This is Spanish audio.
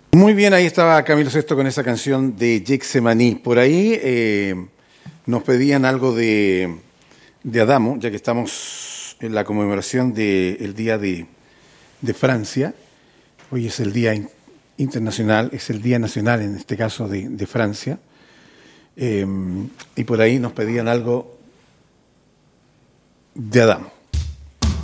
Muy bien, ahí estaba Camilo Sesto con esa canción de Gexemaní. Por ahí nos pedían algo de Adamo, ya que estamos en la conmemoración del Día de Francia. Hoy es el Día Internacional, es el Día Nacional en este caso de Francia. Y por ahí nos pedían algo de Adamo.